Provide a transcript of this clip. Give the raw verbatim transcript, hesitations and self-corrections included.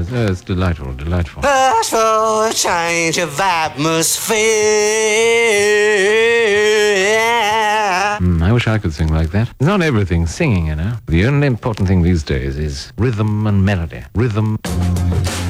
Oh, it's delightful, delightful. Ask for a change of atmosphere. Mm, I wish I could sing like that. Not everything singing, you know. The only important thing these days is rhythm and melody. Rhythm...